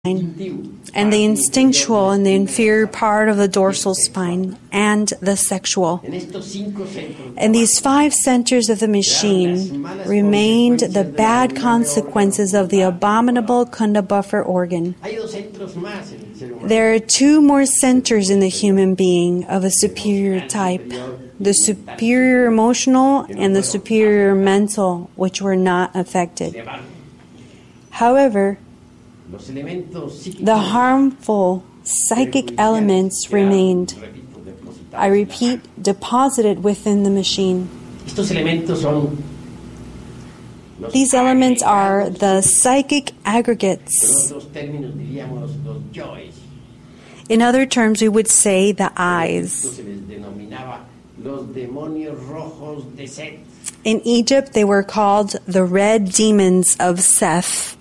and the instinctual in the inferior part of the dorsal spine, and the sexual. In these 5 centers of the machine remained the bad consequences of the abominable Kunda buffer organ. There are 2 more centers in the human being of a superior type, the superior emotional and the superior mental, which were not affected. However, the harmful psychic elements remained, I repeat, deposited within the machine. These elements are the psychic aggregates. In other terms, we would say the eyes. In Egypt, they were called the red demons of Seth.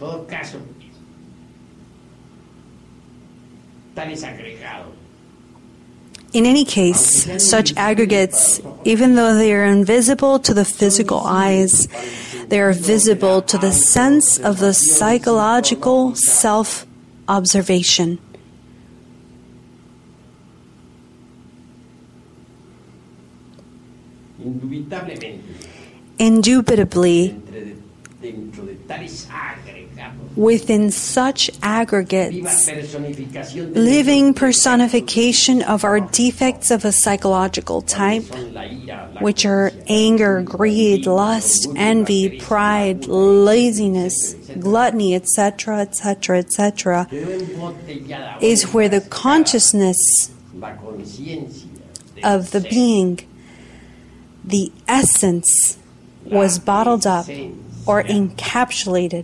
In any case, such aggregates, even though they are invisible to the physical eyes, they are visible to the sense of the psychological self-observation. Indubitably, within such aggregates, living personification of our defects of a psychological type, which are anger, greed, lust, envy, pride, laziness, gluttony, etc., etc., etc., is where the consciousness of the being, the essence, was bottled up or encapsulated.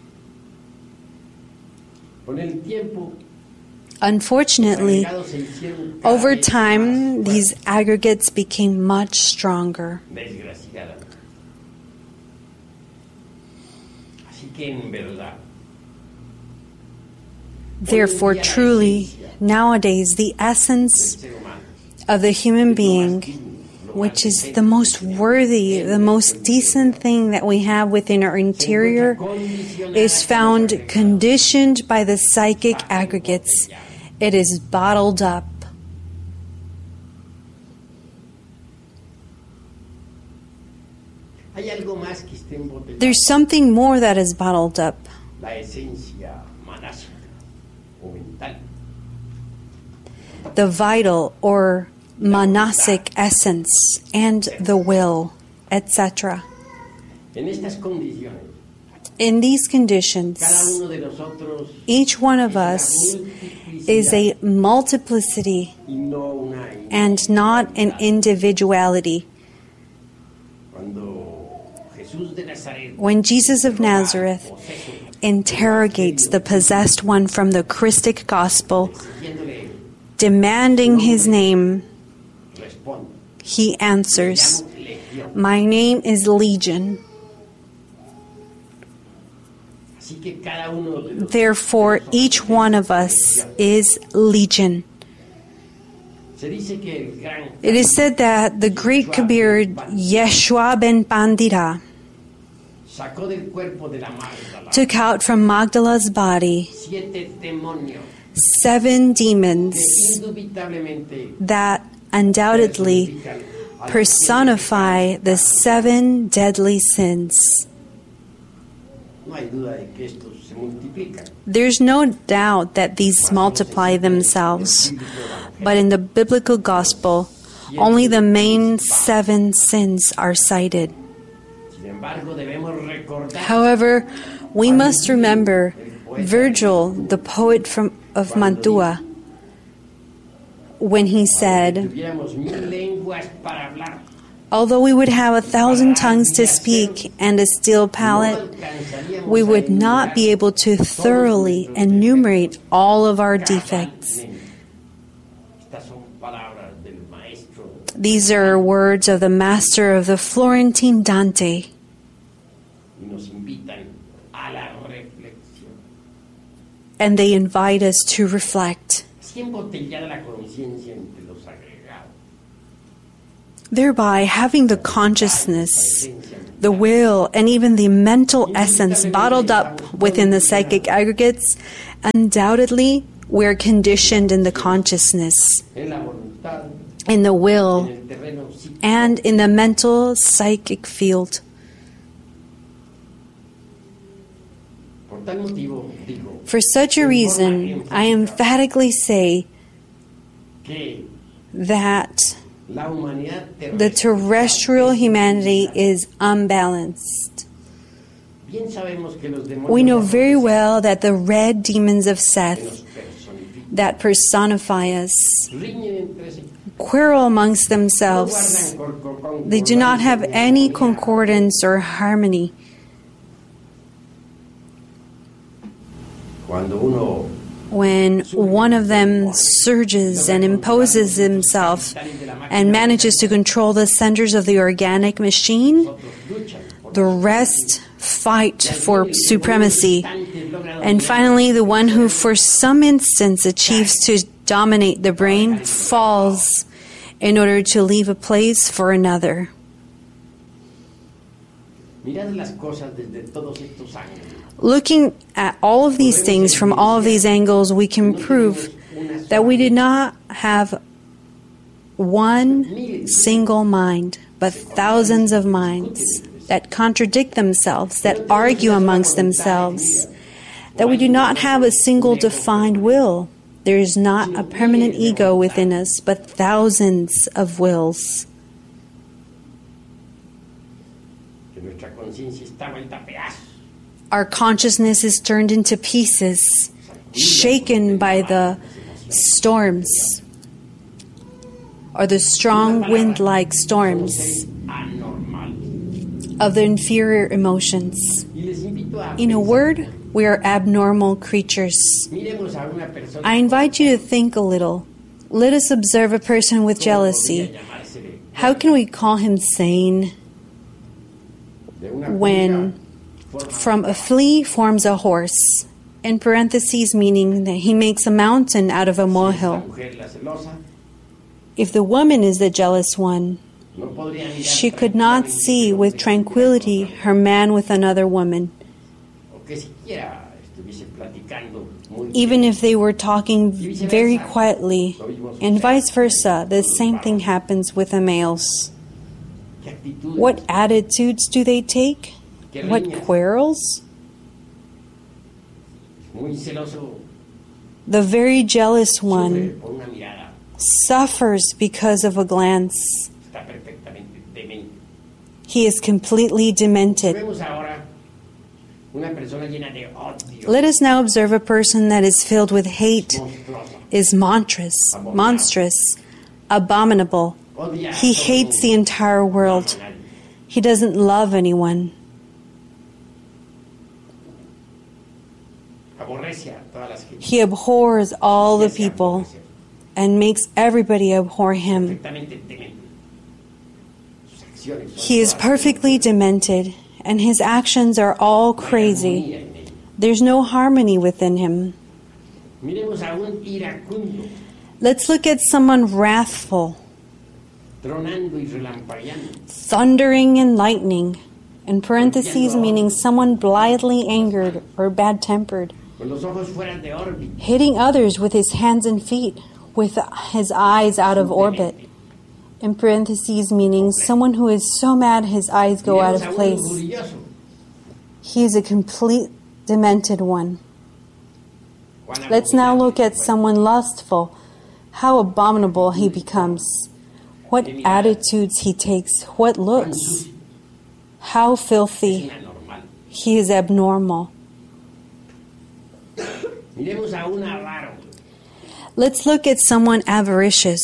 Unfortunately, over time, these aggregates became much stronger. Therefore, truly, nowadays, the essence of the human being, which is the most worthy, the most decent thing that we have within our interior, is found conditioned by the psychic aggregates. It is bottled up. There's something more that is bottled up. The vital or manasic essence and the will, etc. In these conditions, each one of us is a multiplicity and not an individuality. When Jesus of Nazareth interrogates the possessed one from the Christic gospel, demanding his name, he answers, "My name is Legion." Therefore, each one of us is Legion. It is said that the great Kabir Yeshua ben Pandira took out from Magdala's body 7 demons that undoubtedly personify the 7 deadly sins. There's no doubt that these multiply themselves, but in the biblical gospel, only the main 7 sins are cited. However, we must remember Virgil, the poet of Mantua, when he said, "Although we would have 1,000 tongues to speak and a steel palate, we would not be able to thoroughly enumerate all of our defects." These are words of the master of the Florentine Dante. And they invite us to reflect. thereby having the consciousness, the will, and even the mental essence bottled up within the psychic aggregates, undoubtedly we're conditioned in the consciousness, in the will, and in the mental psychic field. For such a reason, I emphatically say that the terrestrial humanity is unbalanced. We know very well that the red demons of Seth that personify us quarrel amongst themselves. They do not have any concordance or harmony. When one of them surges and imposes himself and manages to control the centers of the organic machine, the rest fight for supremacy. And finally, the one who for some instance achieves to dominate the brain falls in order to leave a place for another. Looking at all of these things from all of these angles, we can prove that we did not have one single mind, but thousands of minds that contradict themselves, that argue amongst themselves, that we do not have a single defined will. There is not a permanent ego within us, but thousands of wills. Our consciousness is turned into pieces, shaken by the storms, or the strong wind-like storms of the inferior emotions. In a word, we are abnormal creatures. I invite you to think a little. Let us observe a person with jealousy. How can we call him sane when from a flea forms a horse, in parentheses meaning that he makes a mountain out of a molehill? If the woman is the jealous one, she could not see with tranquility her man with another woman. Even if they were talking very quietly, and vice versa, the same thing happens with the males. What attitudes do they take? What quarrels? The very jealous one suffers because of a glance. He is completely demented. Let us now observe a person that is filled with hate, is monstrous, abominable. He hates the entire world. He doesn't love anyone. He abhors all the people and makes everybody abhor him. He is perfectly demented, and his actions are all crazy. There's no harmony within him. Let's look at someone wrathful, thundering and lightning, in parentheses meaning someone blithely angered or bad-tempered, hitting others with his hands and feet, with his eyes out of orbit, in parentheses meaning someone who is so mad his eyes go out of place. He is a complete demented one. Let's now look at someone lustful. How abominable he becomes. What attitudes he takes. What looks. How filthy. He is abnormal. Let's look at someone avaricious.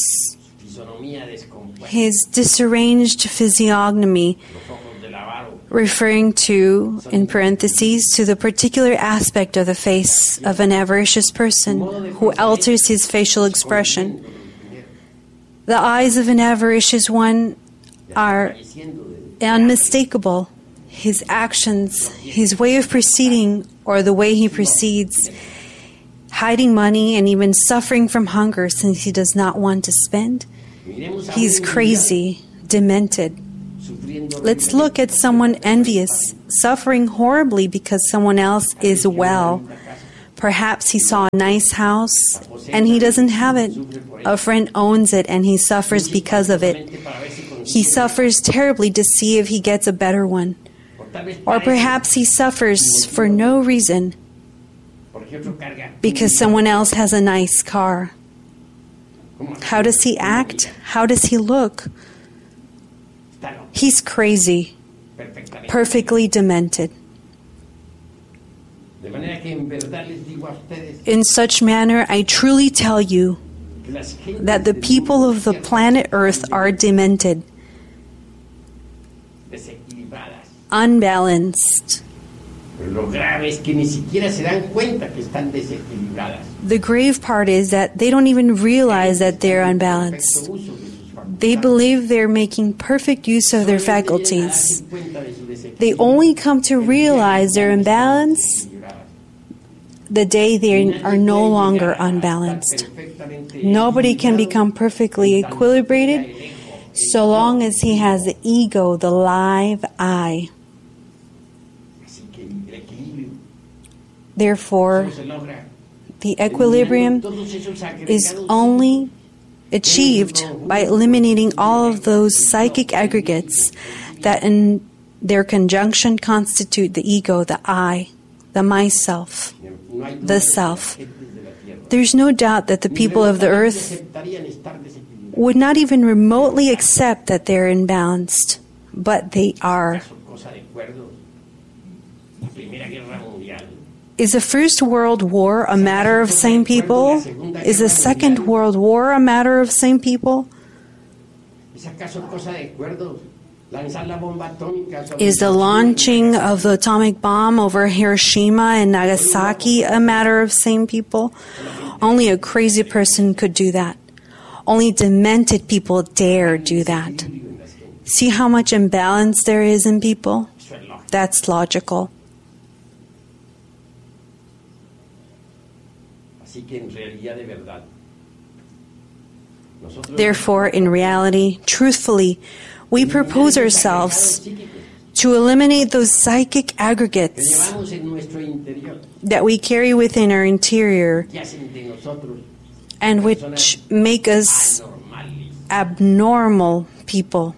His disarranged physiognomy, referring to, in parentheses, to the particular aspect of the face of an avaricious person who alters his facial expression. The eyes of an avaricious one are unmistakable. His actions, his way of proceeding, or the way he proceeds, hiding money and even suffering from hunger since he does not want to spend. He's crazy, demented. Let's look at someone envious, suffering horribly because someone else is well. Perhaps he saw a nice house and he doesn't have it. A friend owns it and he suffers because of it. He suffers terribly to see if he gets a better one. Or perhaps he suffers for no reason because someone else has a nice car. How does he act? How does he look? He's crazy, perfectly demented. In such manner, I truly tell you that the people of the planet Earth are demented, unbalanced. The grave part is that they don't even realize that they're unbalanced. They believe they're making perfect use of their faculties. They only come to realize their imbalance the day they are no longer unbalanced. Nobody can become perfectly equilibrated so long as he has the ego, the live I. Therefore, the equilibrium is only achieved by eliminating all of those psychic aggregates that in their conjunction constitute the ego, the I, the myself, the self. There's no doubt that the people of the earth would not even remotely accept that they're imbalanced, but they are. Is the First World War a matter of same people? Is the Second World War a matter of same people? Is the launching of the atomic bomb over Hiroshima and Nagasaki a matter of same people? Only a crazy person could do that. Only demented people dare do that. See how much imbalance there is in people? That's logical. Therefore, in reality, truthfully, we propose ourselves to eliminate those psychic aggregates that we carry within our interior and which make us abnormal people.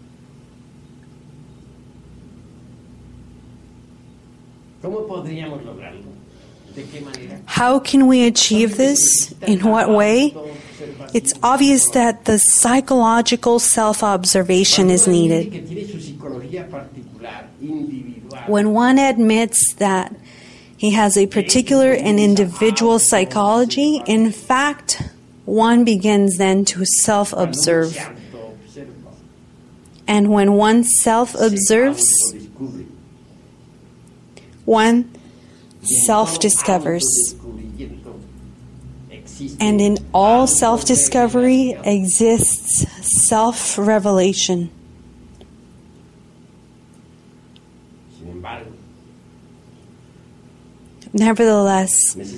How can we achieve this? In what way? It's obvious that the psychological self-observation is needed. When one admits that he has a particular and individual psychology, in fact, one begins then to self-observe. And when one self-observes, one self-discovers. And in all self-discovery exists self-revelation. Nevertheless,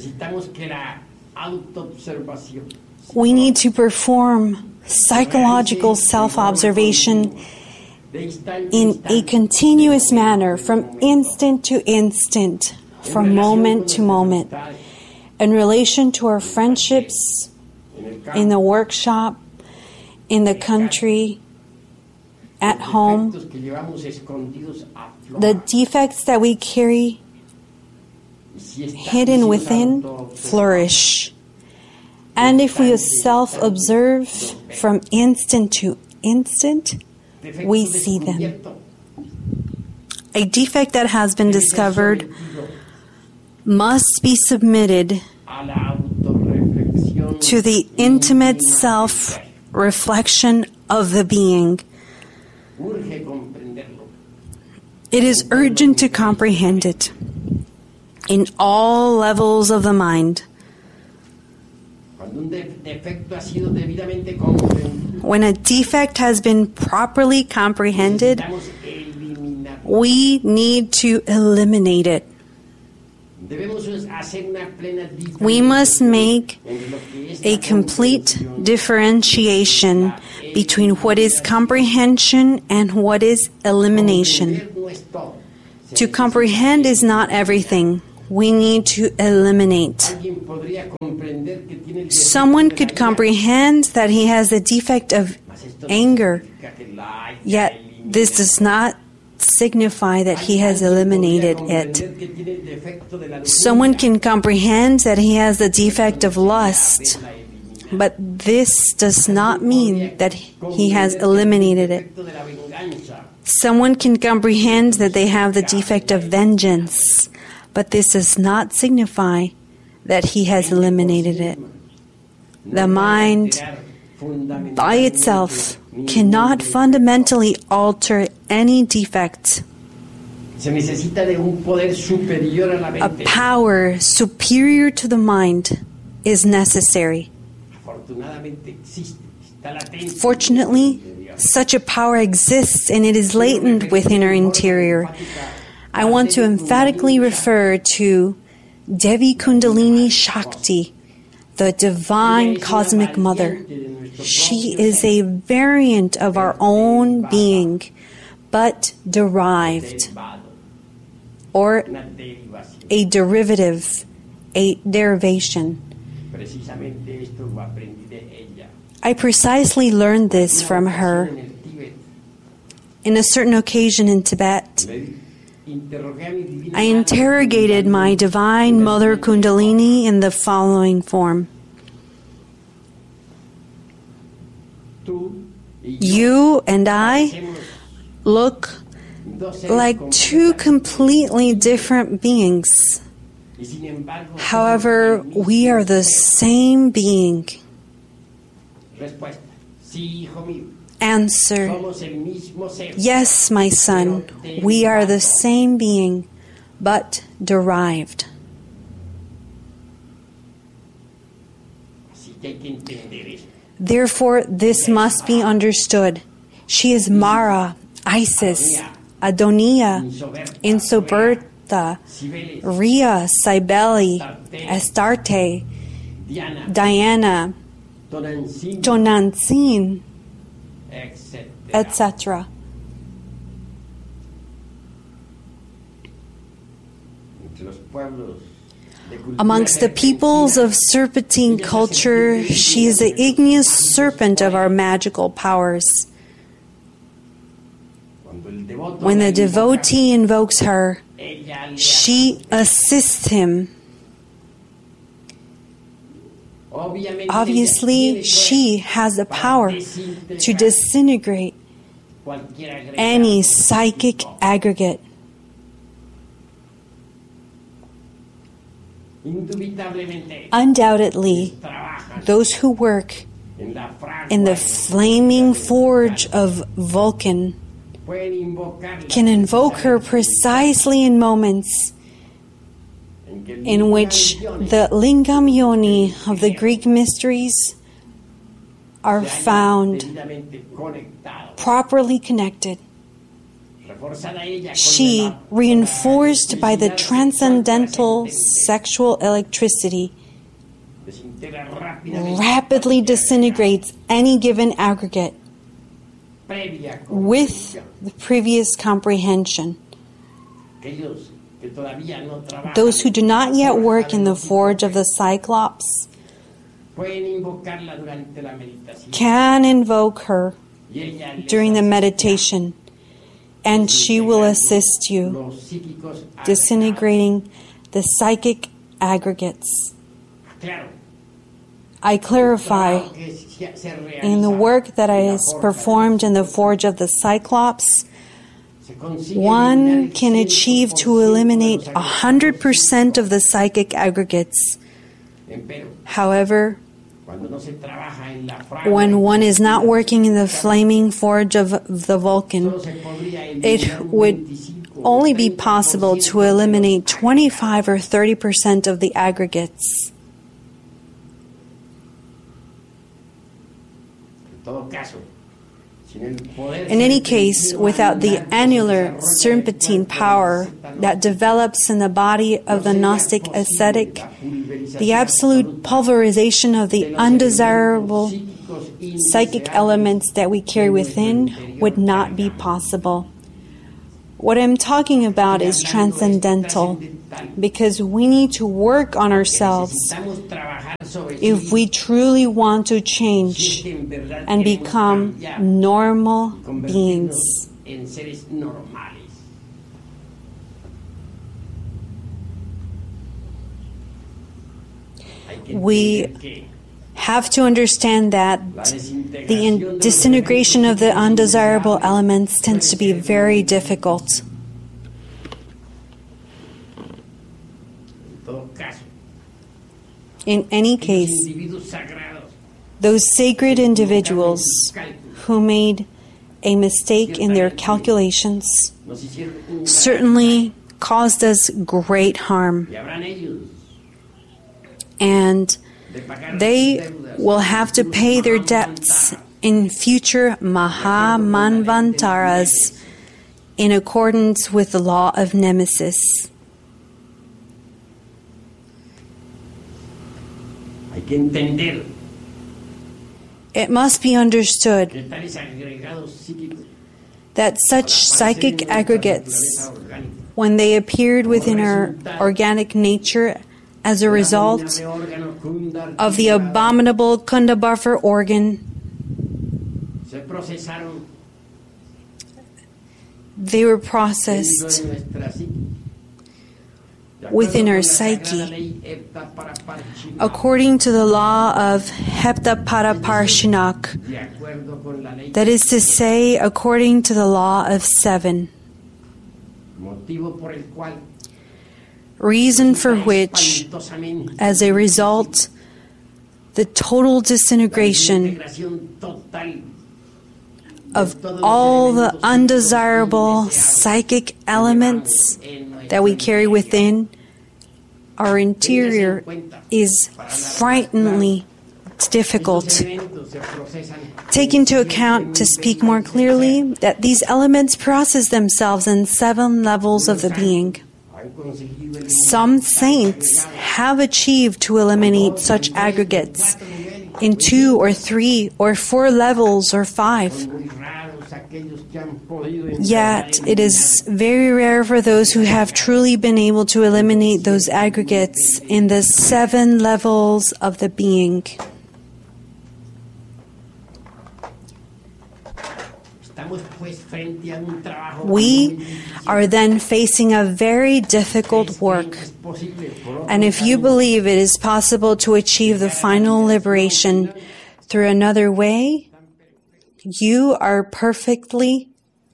we need to perform psychological self-observation in a continuous manner, from instant to instant, from moment to moment, in relation to our friendships, in the workshop, in the country, at home. The defects that we carry hidden within flourish. And if we self-observe from instant to instant, we see them. A defect that has been discovered must be submitted to the intimate self-reflection of the being. It is urgent to comprehend it in all levels of the mind. When a defect has been properly comprehended, we need to eliminate it. We must make a complete differentiation between what is comprehension and what is elimination. To comprehend is not everything. We need to eliminate. Someone could comprehend that he has the defect of anger, yet this does not signify that he has eliminated it. Someone can comprehend that he has the defect of lust, but this does not mean that he has eliminated it. Someone can comprehend that they have the defect of vengeance, but this does not signify that he has eliminated it. The mind, by itself, cannot fundamentally alter any defect. A power superior to the mind is necessary. Fortunately, such a power exists and it is latent within our interior. I want to emphatically refer to Devi Kundalini Shakti, the Divine Cosmic Mother. She is a variant of our own being, but derived, or a derivative, a derivation. I precisely learned this from her in a certain occasion in Tibet. I interrogated my Divine Mother Kundalini in the following form. You and I look like two completely different beings. However, we are the same being. Answer: yes, my son, we are the same being, but derived. Therefore, this must be understood. She is Mara, Isis, Adonia, Insoberta, Rhea, Cybele, Astarte, Diana, Tonantzin, etc. Amongst the peoples of serpentine culture, she is the igneous serpent of our magical powers. When the devotee invokes her, she assists him. Obviously, she has the power to disintegrate any psychic aggregate. Undoubtedly, those who work in the flaming forge of Vulcan can invoke her precisely in moments in which the Lingam Yoni of the Greek mysteries are found properly connected. She, reinforced by the transcendental sexual electricity, rapidly disintegrates any given aggregate with the previous comprehension. Those who do not yet work in the forge of the Cyclops can invoke her during the meditation, and she will assist you disintegrating the psychic aggregates. I clarify, in the work that is performed in the forge of the Cyclops, one can achieve to eliminate 100% of the psychic aggregates. However, when one is not working in the flaming forge of the Vulcan, it would only be possible to eliminate 25 or 30% of the aggregates. In any case, without the annular serpentine power that develops in the body of the Gnostic ascetic, the absolute pulverization of the undesirable psychic elements that we carry within would not be possible. What I'm talking about is transcendental, because we need to work on ourselves if we truly want to change and become normal beings. We have to understand that the disintegration of the undesirable elements tends to be very difficult. In any case, those sacred individuals who made a mistake in their calculations certainly caused us great harm. And they will have to pay their debts in future Mahamanvantaras in accordance with the law of Nemesis. It must be understood that such psychic aggregates, when they appeared within our organic nature as a result of the abominable Kundabuffer organ, they were processed within our psyche according to the law of Heptaparaparshinak, that is to say, according to the law of 7. Reason for which, as a result, the total disintegration of all the undesirable psychic elements that we carry within our interior is frighteningly difficult. Take into account, to speak more clearly, that these elements process themselves in 7 levels of the being. Some saints have achieved to eliminate such aggregates in 2 or 3 or 4 levels or 5. Yet, it is very rare for those who have truly been able to eliminate those aggregates in the 7 levels of the being. We are then facing a very difficult work. And if you believe it is possible to achieve the final liberation through another way, you are perfectly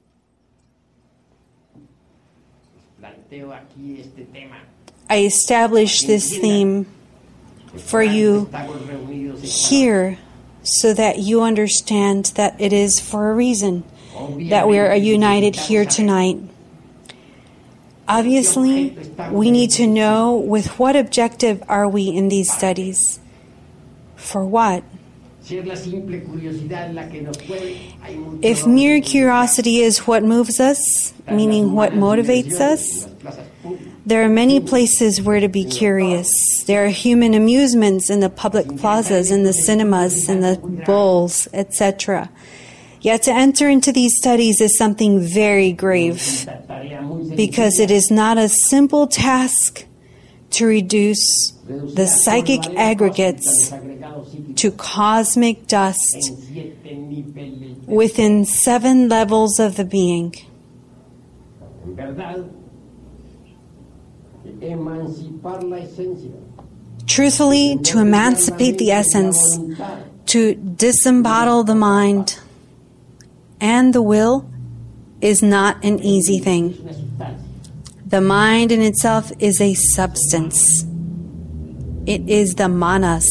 I establish this theme for you here so that you understand that it is for a reason that we are united here tonight. Obviously, we need to know with what objective are we in these studies. For what? If mere curiosity is what moves us, meaning what motivates us, there are many places where to be curious. There are human amusements in the public plazas, in the cinemas, in the bowls, etc. Yet to enter into these studies is something very grave, because it is not a simple task to reduce the psychic aggregates to cosmic dust within 7 levels of the being. Truthfully, to emancipate the essence, to disembowel the mind and the will is not an easy thing. The mind in itself is a substance. It is the manas.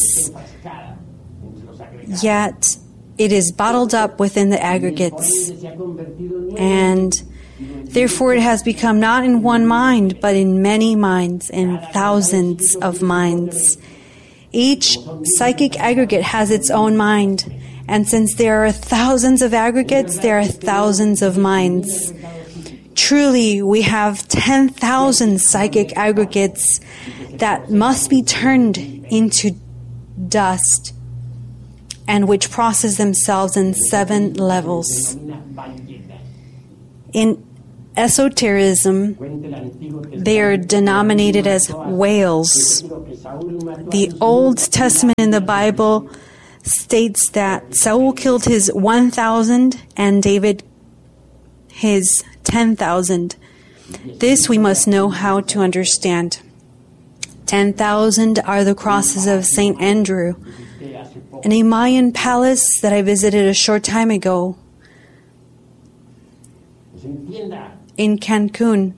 Yet, it is bottled up within the aggregates. And therefore it has become not in one mind, but in many minds, in thousands of minds. Each psychic aggregate has its own mind, And since there are thousands of aggregates, there are thousands of minds. Truly, we have 10,000 psychic aggregates that must be turned into dust and which process themselves in 7 levels. In esotericism, they are denominated as whales. The Old Testament in the Bible states that Saul killed his 1,000 and David his 10,000. This we must know how to understand. 10,000 are the crosses of St. Andrew. In a Mayan palace that I visited a short time ago in Cancun,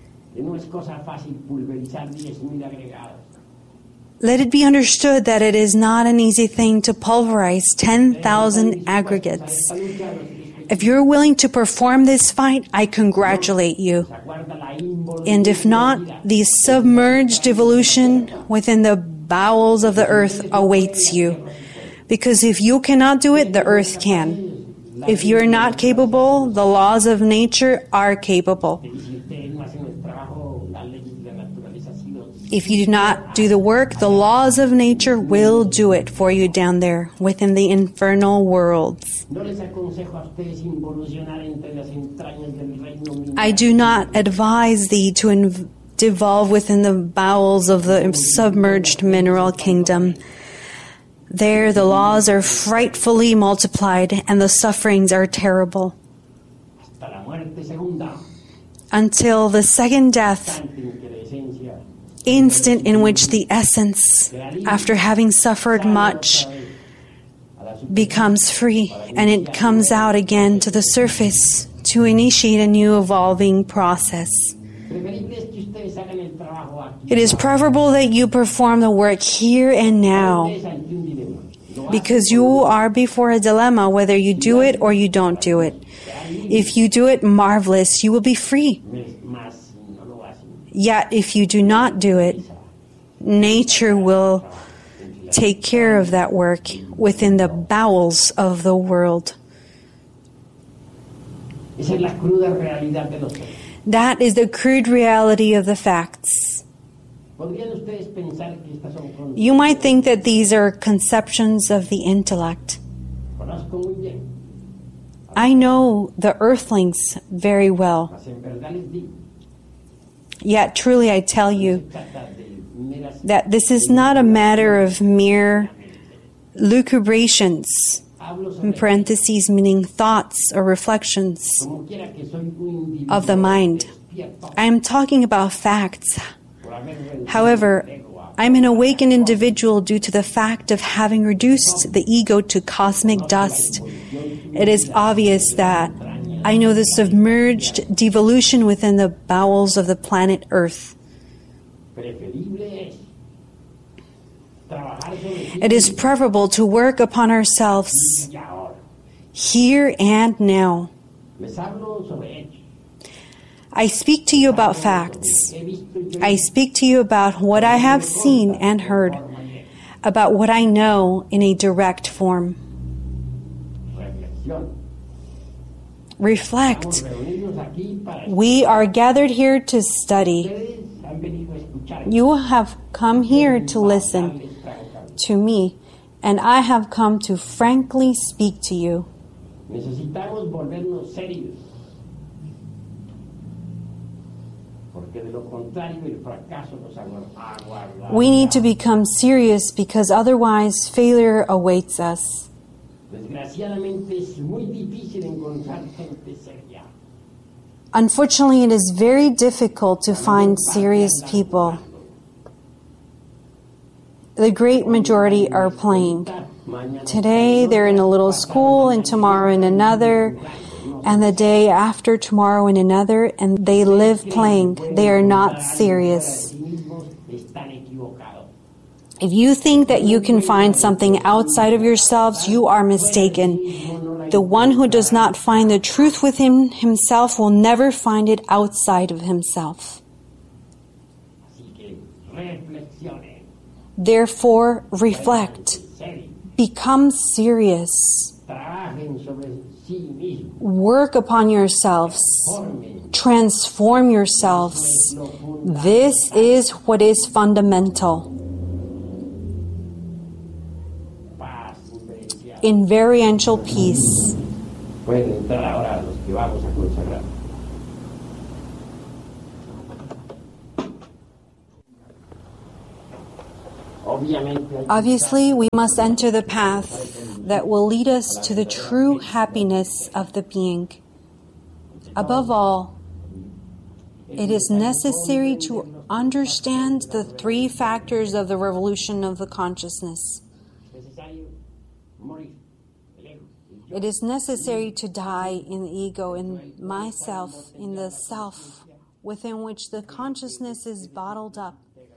let it be understood that it is not an easy thing to pulverize 10,000 aggregates. If you're willing to perform this fight, I congratulate you. And if not, the submerged evolution within the bowels of the earth awaits you. Because if you cannot do it, the earth can. If you're not capable, the laws of nature are capable. If you do not do the work, the laws of nature will do it for you down there within the infernal worlds. I do not advise thee to devolve within the bowels of the submerged mineral kingdom. There the laws are frightfully multiplied and the sufferings are terrible. Until the second death, instant in which the essence, after having suffered much, becomes free and it comes out again to the surface to initiate a new evolving process. It is preferable that you perform the work here and now, because you are before a dilemma whether you do it or you don't do it. If you do it, marvelous, you will be free. Yet if you do not do it, nature will take care of that work within the bowels of the world. That is the crude reality of the facts. You might think that these are conceptions of the intellect. I know the earthlings very well. Yet truly I tell you that this is not a matter of mere lucubrations, in parentheses meaning thoughts or reflections of the mind. I am talking about facts. However, I'm an awakened individual due to the fact of having reduced the ego to cosmic dust. It is obvious that I know the submerged devolution within the bowels of the planet Earth. It is preferable to work upon ourselves here and now. I speak to you about facts. I speak to you about what I have seen and heard, about what I know in a direct form. Reflect. We are gathered here to study. You have come here to listen to me, and I have come to frankly speak to you. We need to become serious because otherwise failure awaits us. Unfortunately, it is very difficult to find serious people. The great majority are playing. Today they're in a little school, and tomorrow in another, and the day after tomorrow in another, and they live playing. They are not serious. If you think that you can find something outside of yourselves, you are mistaken. The one who does not find the truth within himself will never find it outside of himself. Therefore, reflect. Become serious. Work upon yourselves. Transform yourselves. This is what is fundamental. Invariant peace. Pueden entrar ahora los que vamos a consagrar. Obviously, we must enter the path that will lead us to the true happiness of the being. Above all, it is necessary to understand the three factors of the revolution of the consciousness. It is necessary to die in the ego, in myself, in the self within which the consciousness is bottled up.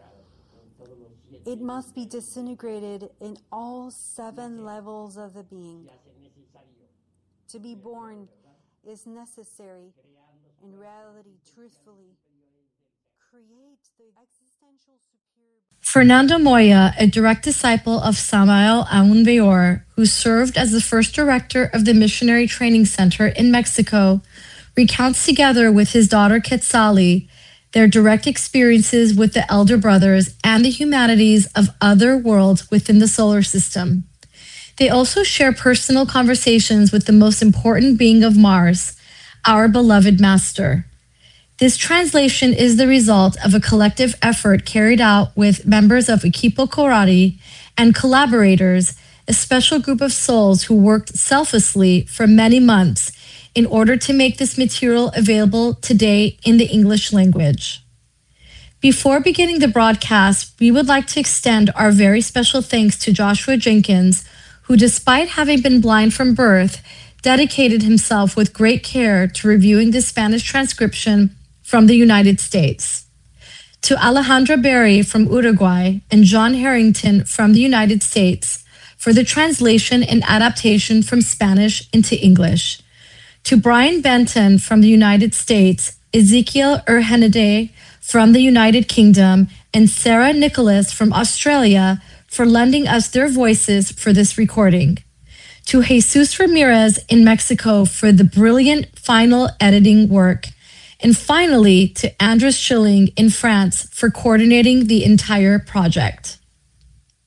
It must be disintegrated in all 7 levels of the being. To be born is necessary, in reality, truthfully. Create the existential superior. Fernando Moya, a direct disciple of Samael Aun Weor, who served as the first director of the Missionary Training Center in Mexico, recounts together with his daughter Quetzali their direct experiences with the elder brothers and the humanities of other worlds within the solar system. They also share personal conversations with the most important being of Mars, our beloved Master. This translation is the result of a collective effort carried out with members of Equipo Coradi and collaborators, a special group of souls who worked selflessly for many months in order to make this material available today in the English language. Before beginning the broadcast, we would like to extend our very special thanks to Joshua Jenkins, who, despite having been blind from birth, dedicated himself with great care to reviewing the Spanish transcription from the United States. To Alejandra Berry from Uruguay and John Harrington from the United States for the translation and adaptation from Spanish into English. To Brian Benton from the United States, Ezekiel Urhenade from the United Kingdom, and Sarah Nicholas from Australia for lending us their voices for this recording. To Jesus Ramirez in Mexico for the brilliant final editing work. And finally, to Andres Schilling in France for coordinating the entire project.